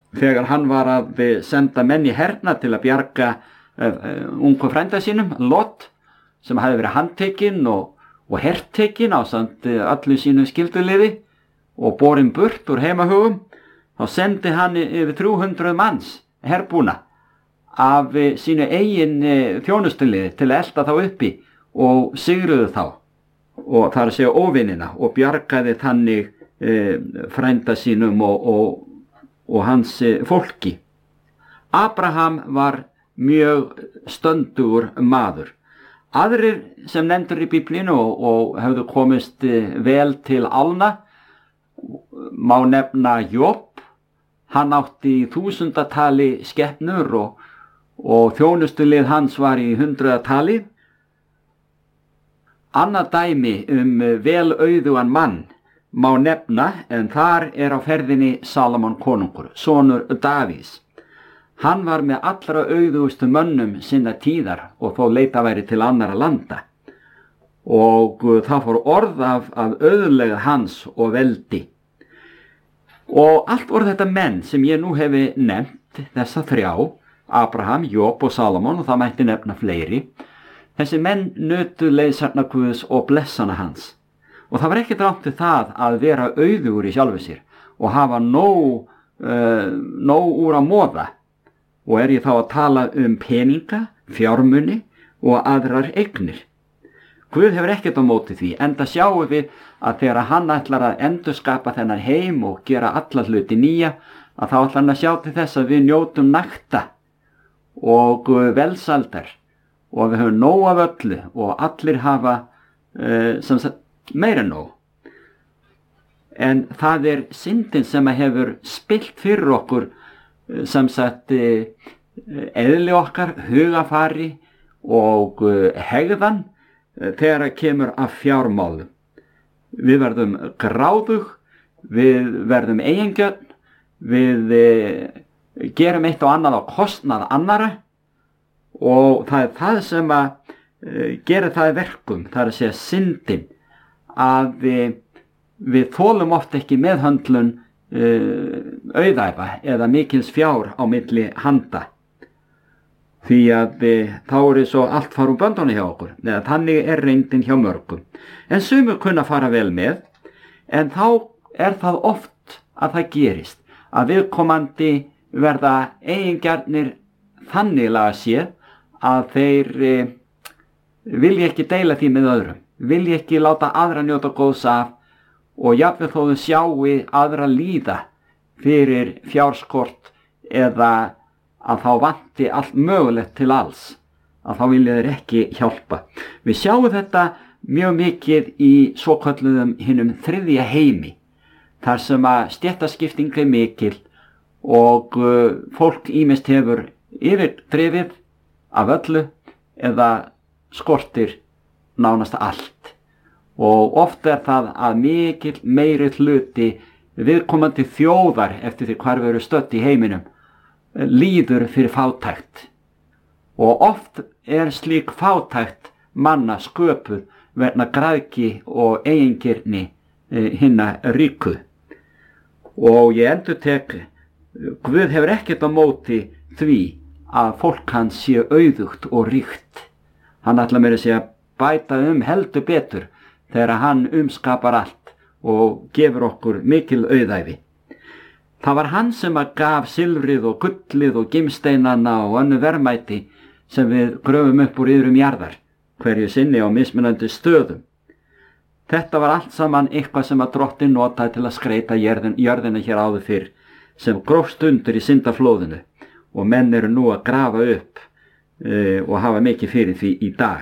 þegar hann var að senda menn í herna til að bjarga ungu frænda sínum, Lot, sem hafði verið handtekinn og hertekinn ásamt allu sínu skylduliði og borinn burt úr heimahögum, þá sendi hann yfir 300 manns herbúna af sínu eigin þjónustuliði til að elta þá uppi og sigruðu þá, og það er að segja óvinina, og bjargaði þannig frænda sínum og hans fólki. Abraham var mjög stöndugur maður. Aðrir sem nefndur í Biblíunni og hefðu komist vel til álna má nefna Job. Hann átti í 1000-tali skepnur og þjónustulið hans var í 100-tali. Annað dæmi vel auðugan mann má nefna, en þar á ferðinni Salomon konungur, sonur Davís. Hann var með allra auðugustu mönnum sinna tíðar og þó leita væri til annara landa. Og það fór orð af auðlegð hans og veldi. Og allt voru þetta menn sem ég nú hefi nefnt, þessa þrjá, Abraham, Job og Salomon, og það mætti nefna fleiri. Þessi menn nutu leiðsagna Guðs og blessana hans. Og það var ekkert rangt við það að vera auðugur í sjálfu sér og hafa nóg úr að móða. Og ég þá að tala peninga, fjármuni og aðrar eignir. Guð hefur ekkert á móti því, enda sjáum við að þegar hann ætlar að endurskapa þennan heim og gera alla hluti nýja, að þá ætlar hann að sjá til þess að við njótum nakta og velsaldar og við höfum nóg af öllu og allir hafa meira en nóg. En það syndin sem hefur spillt fyrir okkur, sem sagt eðli okkar, hugafari og hegðan þegar það kemur af fjármálum. Við verðum gráðug, við verðum eigingjörn, við gerum eitt og annað á kostnað annara, og það það sem gerir það verkum, það að segja syndin, að við þolum oft ekki meðhöndlun auðæfa eða mikils fjár á milli handa, því að þá svo allt fara úr böndunum hjá okkur, eða þannig reyndin hjá mörgum. En sumir kunna fara vel með, en þá það oft að það gerist að viðkomandi verða eigingjarnir þannig laga séð að þeir vilja ekki deila því með öðrum, vilja ekki láta aðra njóta góðs af, og jafnvel þó þau sjáu aðra líða fyrir fjárskort eða að þá vanti allt mögulegt til alls, að þá vilja þeir ekki hjálpa. Við sjáum þetta mjög mikið í svokölluðum hinum þriðja heimi, þar sem að stéttaskipting mikil og fólk ýmist hefur yfirdrifið af öllu eða skortir nánast allt. Og oft það að mikil meiri hluti viðkomandi þjóðar eftir því hvar við erum stödd í heiminum líður fyrir fátækt. Og oft slík fátækt manna sköpuð vegna græðgi og eigingirni hinna ríku. Og ég endurtek, Guð hefur ekkert á móti því að fólk hans sé auðugt og ríkt. Hann ætlar meira að segja bæta heldur betur þegar hann skapar allt og gefur okkur mikil auðæfi. Það var hann sem gaf silfrið og gullið og gimsteinana og önnur verðmæti sem við gröfum upp úr iðrum jarðar, hverju sinni á mismunandi stöðum. Þetta var allt saman eitthvað sem Drottinn notaði til að skreyta jörðina hér áður fyrr, sem grófst undir í syndaflóðinu, og menn eru nú að grafa upp og hafa mikið fyrir því í dag.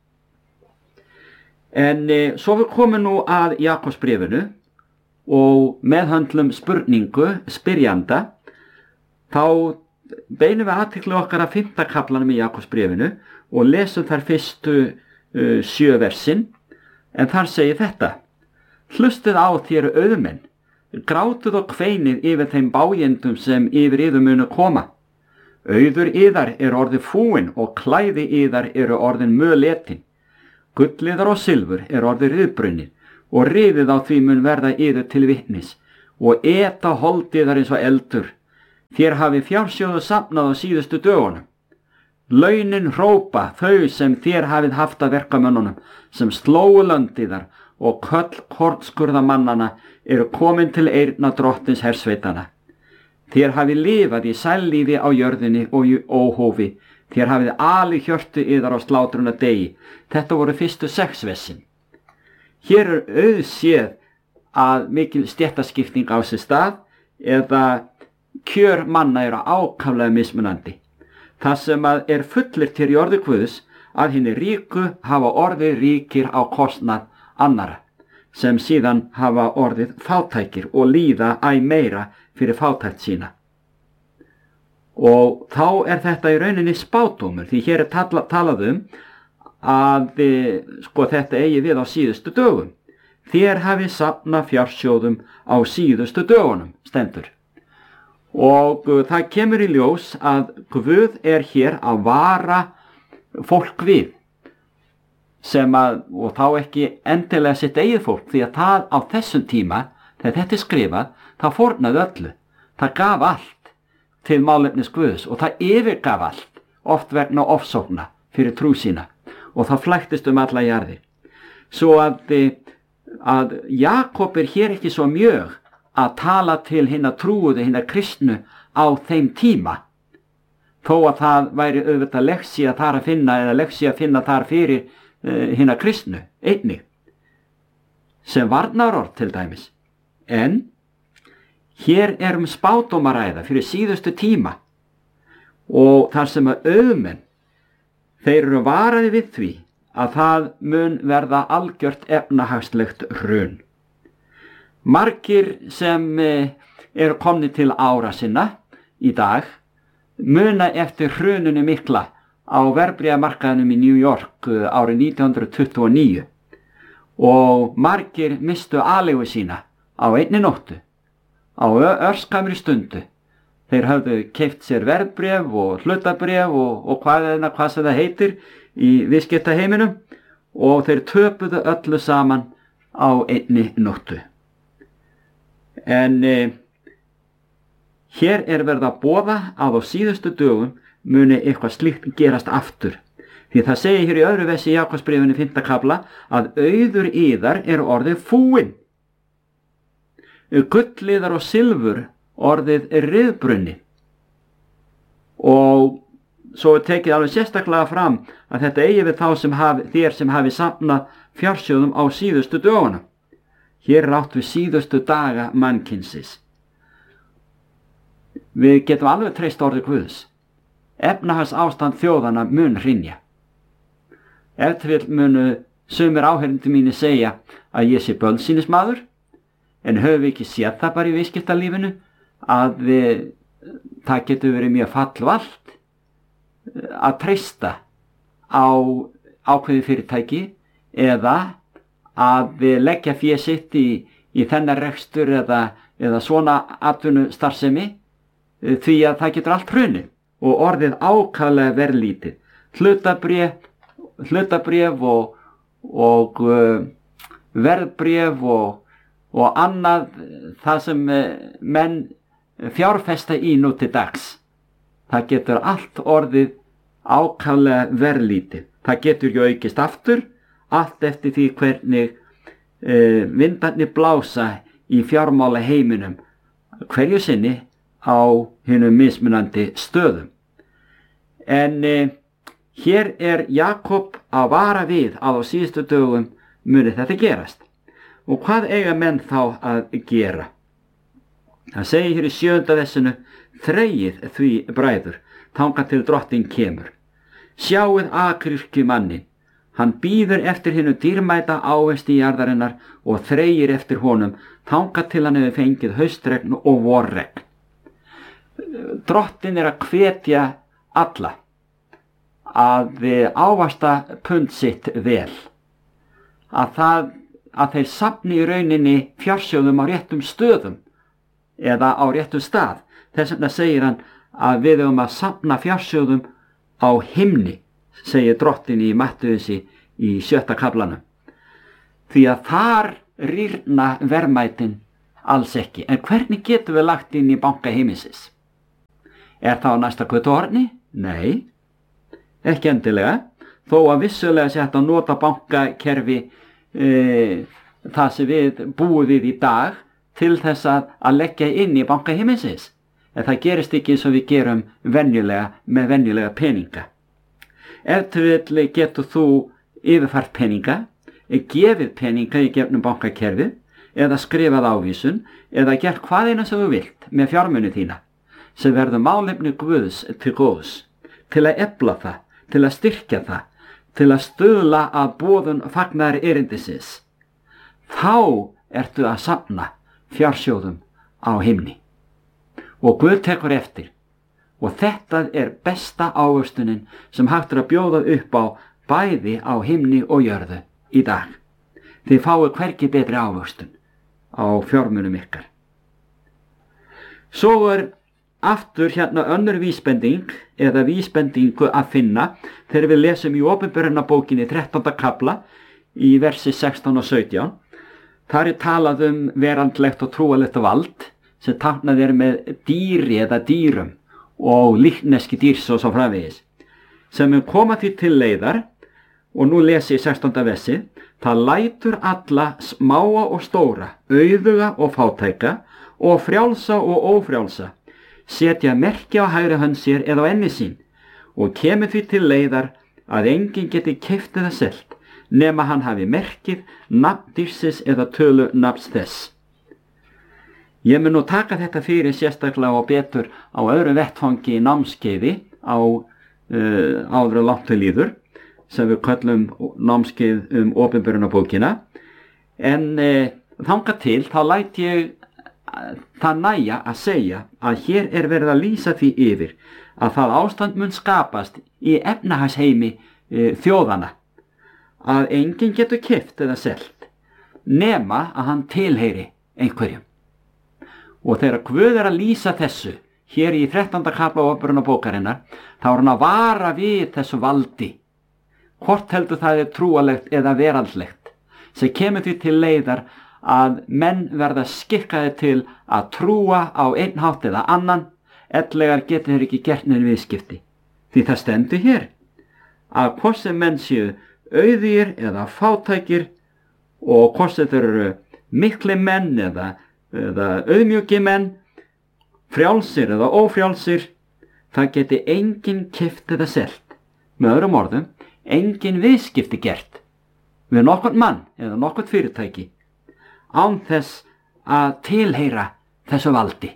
En svo við komum nú að Jakobsbréfinu og meðhöndlum spurningu spyrjanda, þá beinum við athygli okkar að 5. kaflanum í Jakobsbréfinu og lesum þar fyrstu 7 versin, en þar segir þetta: Hlustið á þér auðmenn, grátuð og kveinið yfir þeim bájendum sem yfir yður munu koma. Auður yðar orðið fúin og klæði yðar orðin möletin. Gulliðar og silfur orðið ryðbrunnir, og riðið á því mun verða yður til vitnis, og eta hold yðar eins og eldur. Þér hafi fjársjóðu safnað á síðustu dögunum. Launin hrópa þau sem þér hafið haft að verkamönnunum, sem slóu löndiðar og köll kornskurðamannana eru komin til eyrna drottins hersveitana. Þér hafið lifað í sællífi á jörðinni og í óhófi. Þér hafið ali hjörtu yðar á slátruna degi. Þetta voru fyrstu 6 versin. Hér auðséð að mikil stéttaskipting á sér stað eða kjör manna eru ákaflega mismunandi. Það sem að er fullyrt hér í orði Guðs að hinni ríku hafa orðið ríkir á kostnað annara, sem síðan hafa orðið fátækir og líða æ meira fyrir fátækt sína. Og þá er þetta í rauninni spádómur, því hér er talað að þetta eigi við á síðustu dögum. Þér hafið safnað fjársjóðum á síðustu dögunum, stendur. Og það kemur í ljós að Guð er hér að vara fólk við, og þá ekki endilega sitt eigið fólk, því að það á þessum tíma, þegar þetta er skrifað, það fórnaði öllu. Það gaf allt til málefnis Guðs og það yfirgaf allt, oft vegna ofsókna fyrir trú sína, og það flæktist alla jarðir. Svo að Jakob er hér ekki svo mjög að tala til hinna trúuðu, hinna kristnu á þeim tíma, þó að það væri auðvitað leksía þar að finna eða leksía að finna þar fyrir hinna kristnu einnig, sem varnarorð til dæmis. En hér er spádómaræða fyrir síðustu tíma og þar sem að auðmenn, þeir eru varaði við því að það mun verða algjört efnahagslegt hrun. Margir sem eru komnir til ára sinna í dag muna eftir hruninu mikla á verðbréfamarkaðinum í New York árið 1929 og margir mistu aleigu sína á einni nóttu, á örskamri stundu. Þeir höfðu keypt sér verðbréf og hlutabréf og hvað sem það heitir í viðskiptaheiminum og þeir töpuðu öllu saman á einni nóttu. En hér er verið að boða að á síðustu dögum muni eitthvað slíkt gerast aftur. Því það segir hér í öðru versi í Jakobsbréfinu 5. kafla að auður yðar er orðið fúinn. Gulliðar og silfur orðið ryðbrunni. Og svo er tekið alveg sérstaklega fram að þetta eigi við þér sem hafi safnað fjársjóðum á síðustu dögunum. Hér er átt við síðustu daga mannkynsins. Við getum alveg treyst orði Guðs. Efnahagsástand þjóðana mun hrynja. Ef til vill munu sumir áheyrendum mínir segja að ég sé bölsýnismaður, en höfum við ekki séð það bara í viðskiptalífinu að það getur verið mjög fallvalt að treysta á ákveði fyrirtæki eða að leggja fé sitt í þennan rekstur eða svona atvinnustarfsemi, því að það getur allt hrunið og orðið ákaflega verðlítið. Hlutabréf og verðbréf og annað það sem menn fjárfesta í nú til dags. Það getur allt orðið ákaflega verðlítið. Það getur ju aukist aftur, allt eftir því hvernig vindarnir blása í fjármála heiminum hverju sinni á hinum mismunandi stöðum. En hér er Jakob að vara við að á síðustu dögum muni þetta gerast. Og hvað eiga menn þá að gera? Það segir hér í 7. versinu: þreyið því bræður, þangað til drottinn kemur. Sjáið akryrkjumannin, hann bíður eftir hinu dýrmæta ávexti jarðarinnar og þreyir eftir honum, þangað til hann hefur fengið haustregn og vorregn. Drottinn er að hvetja alla að ávaxta pund sitt vel, að þeir safni í rauninni fjársjóðum á réttum stöðum eða á réttum stað. Þess vegna segir hann að við höfum að safna fjársjóðum á himni, segir drottinn í Mattheusi í 7. kaflanum. Því að þar rýrna verðmætin alls ekki. En hvernig getum við lagt inn í banka heiminsins? það á næsta götuhorni? Nei, ekki endilega, þó að vissulega sé hægt að nota bankakerfi það sem við búum við í dag til þess að leggja inn í banka himinsins. En það gerist ekki eins og við gerum með venjulega peninga. Ef til vill getur þú yfirfært peninga, gefið peninga í gegnum bankakerfið, eða skrifað ávísun, eða gert hvað eina sem þú vilt með fjármuni þína, sem verður málefni Guðs til góðs, til að efla það, til að styrkja það, til að stuðla að boðun fagnaðar erindisins. Þá ertu að safna fjársjóðum á himni. Og Guð tekur eftir. Og þetta er besta ávöxtunin sem hægt að bjóða upp á bæði á himni og jörðu í dag. Þið fáið hvergi betri ávöxtun á fjármunum ykkar. Svo aftur hérna önnur vísbending eða vísbendingu að finna þegar við lesum í Opinberunarbókinni 13. kafla í versi 16 og 17. Þar talað verandlegt og trúalegt vald sem táknað með dýri eða dýrum og líkneski dýrs og svo framvegis, sem koma því til leiðar, og nú lesi ég 16. versi, það lætur alla smáa og stóra, auðuga og fátæka, og frjálsa og ófrjálsa, setja merki á hægri hönd sér eða á enni sín, og kemur því til leiðar að enginn geti keypt eða selt, nema hann hafi merkið, nafn dýrsins eða tölu nafns þess. Ég mun nú taka þetta fyrir sérstaklega og betur á öðru vettfangi í námskeiði á áður langt til líður, sem við köllum námskeið Opinberunarbókina, en þangað til þá læt ég það nægja að segja að hér er verið að lýsa því yfir að það ástand mun skapast í efnahagsheimi þjóðana, að enginn getur keypt eða selt nema að hann tilheyri einhverjum. Og þegar Guð að lýsa þessu hér í 13. kafla Opinberunarbókarinnar, þá hann að vara við þessu valdi, hvort heldur það trúalegt eða veraldlegt, sem kemur því til leiðar að menn verða skikkaði til að trúa á einn hátt eða annan, ellegar getur þeir ekki gert neinn viðskipti. Því það stendur hér að hvort sem menn séu auðugir eða fátækir, og hvort sem þeir eru mikli menn eða auðmjúki menn, frjálsir eða ófrjálsir, það geti enginn keypt eða selt. Með öðrum orðum, enginn viðskipti gert við nokkurn mann eða nokkurn fyrirtæki án þess að tilheyra þessu valdi.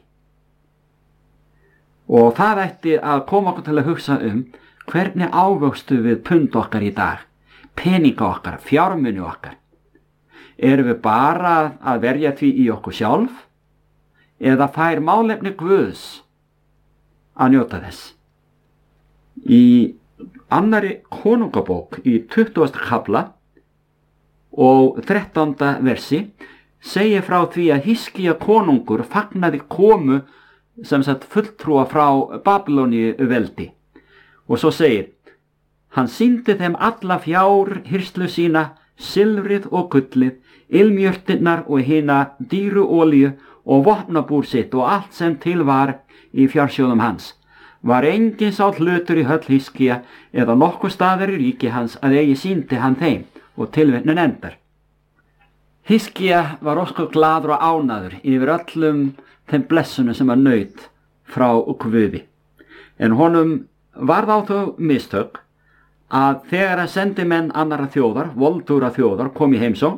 Og það ætti að koma okkur til að hugsa hvernig ávöxtu við pund okkar í dag, peninga okkar, fjármuni okkar. Erum við bara að verja því í okkur sjálf, eða fær málefni Guðs að njóta þess? Í annarri konungabók í 20. kafla og 13. versi segir frá því að Hiskía konungur fagnaði komu sem sagt fulltrúa frá Babylóníu veldi. Og svo segir, hann sýndi þeim alla fjárhirslu sína, silfrið og gullið, ilmjörtirnar og hina dýru olíu og vopnabúr sitt og allt sem til var í fjársjóðum hans. Var enginn sá hlutur í höll Hiskía eða nokkur staðar í ríki hans að eigi sýndi hann þeim, og tilvitnun endar. Hiskía var ósköp glaður og ánægður yfir öllum þeim blessunum sem hann naut frá Guði. En honum varð á þau mistök að þegar að sendimenn annarra þjóðar, voldúra þjóðar, kom í heimsókn,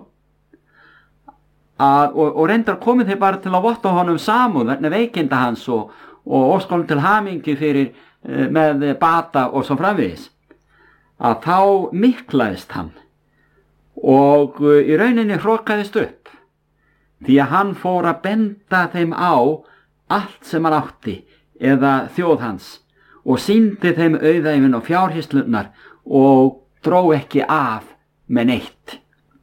og reyndar komið þeir bara til að votta honum samúð vegna veikinda hans og óskonum til hamingju fyrir með bata og svo framvegis, að þá miklaðist hann og í rauninni hrokaðist upp, því að hann fór að benda þeim á allt sem hann átti eða þjóð hans og sýndi þeim auðæfin og fjárhirslunar og dró ekki af með neitt.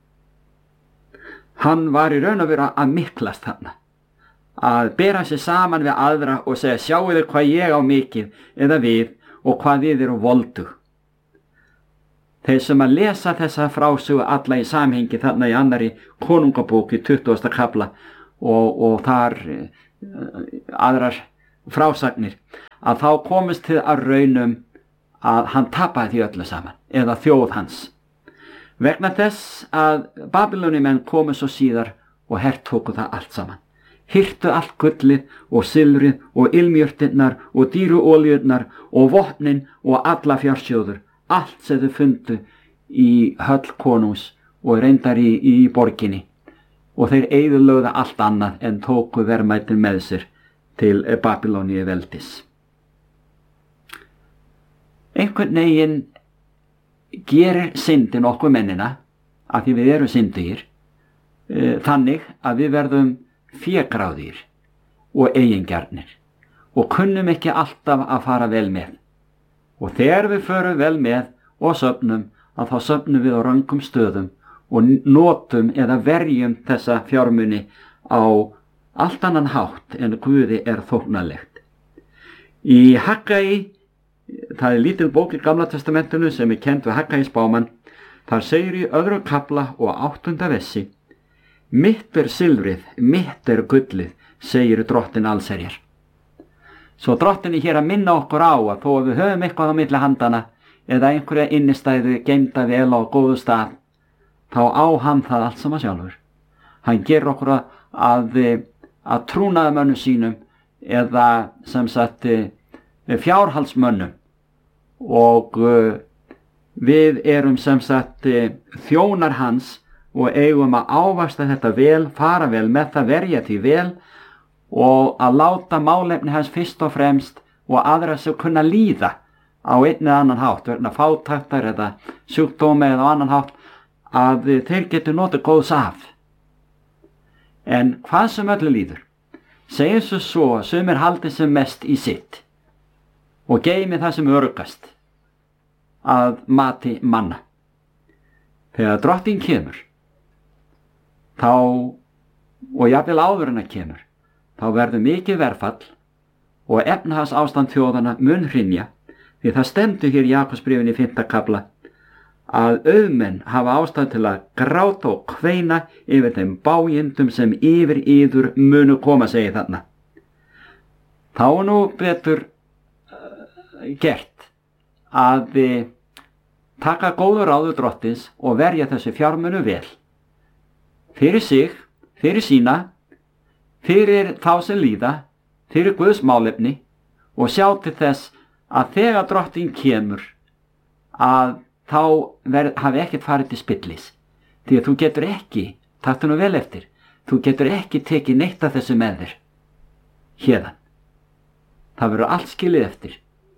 Hann var í raun og veru að miklast þarna, að bera sig saman við aðra og segja, sjáu þið hvað ég á mikið eða við og hvað við erum voldug. Þeir sem að lesa þessa frásögu alla í samhengi þarna í annarri konungabók í 20. kafla og þar aðrar frásagnir, að þá komist til að raunum að hann tapaði því öllu saman, eða þjóð hans. Vegna þess að Babyloniumenn komu svo síðar og hertóku það allt saman. Hirtu allt gullið og silfrið og ilmjurtirnar og dýru olíurnar og vopnin og alla fjársjóður, allt sem þau fundu í höll konungs og reyndar í borginni. Og þeir eyðilögðu allt annað en tóku verðmætin með sér til Babylóníu veldis. Einhvern veginn gerir syndin okkur mennina, af því við erum syndugir, þannig að við verðum fégráðir og eigingjarnir og kunnum ekki alltaf að fara vel með. Og þegar við förum vel með og söfnum, að þá söfnum við á röngum stöðum og notum eða verjum þessa fjármuni á allt annan hátt en Guði er þóknanlegt. Í Haggai, það er lítil bók í Gamla testamentinu sem er kennd við Haggai spámann, þar segir í 2. kafla og 8. versi: Mitt er silfrið, mitt er gullið, segir drottin allsherjar. Svo drottin er hér að minna okkur á að þó að við höfum eitthvað á milli handana eða einhverja innistæðu geymda vel á góðu stað, þá á hann það allt saman sjálfur. Hann gerir okkur að trúnaðarmönnum sínum eða sem sagt fjárhaldsmönnum, og við erum sem sagt þjónar hans og eigum að ávaxta þetta vel, fara vel með það, verja því vel og að láta málefni hans fyrst og fremst og aðra sem kunna líða á einn eða annan hátt, vegna fátæktar eða sjúkdómi eða á annan hátt, að þeir getur notið góðs af. En hvað sem öllu líður, segjum svo að sumir haldi sem mest í sitt og geymi það sem öruggast að mati manna. Þegar drottin kemur, þá, og jafnvel áður en að kemur, þá verður mikið verðfall og efnahagsástand þjóðana mun hrynja, því það stendur hér í Jakobsbréfinu í 5. kafla að auðmenn hafa ástæðu til að gráta og kveina yfir þeim bágindum sem yfir yður munu koma, segir þarna. Þá er nú betur gert að taka góður ráður drottins og verja þessu fjármunu vel. Fyrir sig, fyrir sína, fyrir þá sem líða, fyrir Guðs málefni, og sjá til þess að þegar drottin kemur að þá hafi ekkert farið til spillis. Því að þú getur ekki, taktu nú vel eftir, þú getur ekki tekið neitt af þessu með þér hérðan. Það verður allt skilið eftir.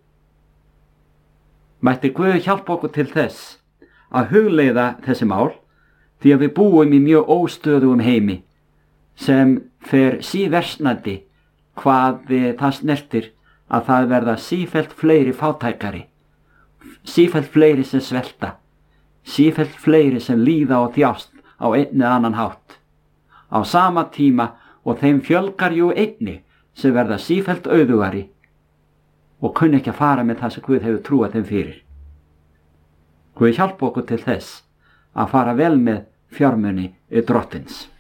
Mætti Guð hjálpa okkur til þess að hugleiða þessi mál, því að við búum í mjög óstöðugum heimi sem fer síversnandi hvað það snertir að það verða sífellt fleiri fátækari, sífellt fleiri sem svelta, sífellt fleiri sem líða og þjást á einn eða annan hátt. Á sama tíma og þeim fjölgar jú einni sem verða sífellt auðugari og kunni ekki að fara með það sem Guð hefur trúað þeim fyrir. Guð hjálpa okkur til þess að fara vel með fjármuni drottins.